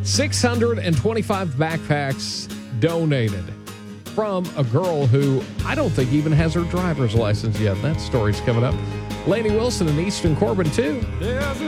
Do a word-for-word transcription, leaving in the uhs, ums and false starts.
six hundred twenty-five backpacks donated from a girl who I don't think even has her driver's license yet. That story's coming up. Lainey Wilson and Easton Corbin, too. There's